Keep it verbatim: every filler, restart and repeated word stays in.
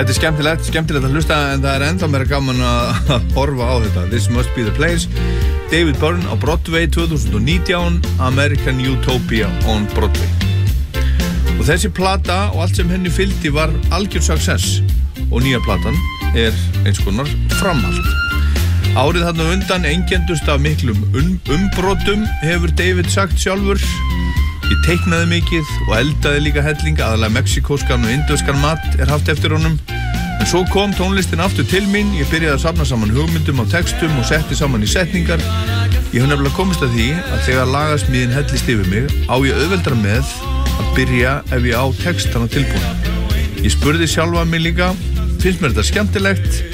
Þetta er skemmtilegt, skemmtilegt að hlusta en það er ennþá meira gaman að horfa á þetta. This Must Be The Place, David Byrne á Broadway twenty nineteen, American Utopia on Broadway. Og þessi plata og allt sem henni fylgdi var algjör success og nýja platan er eins konar framhald. Árið þarna undan einkenndust af miklum um, umbrotum hefur David sagt sjálfur. Ég teiknaði mikið og eldaði líka helling, aðalega mexikóskan og indverskan mat er haft eftir honum. En svo kom tónlistin aftur til mín, ég byrjaði að safna saman hugmyndum á textum og setti saman í setningar. Ég hef nefnilega komist að því að þegar lagasmíðin hellist yfir mig, á ég auðveldara með að byrja ef ég á textana tilbúna. Ég spurði sjálfa mig líka, finnst mér þetta skemmtilegt?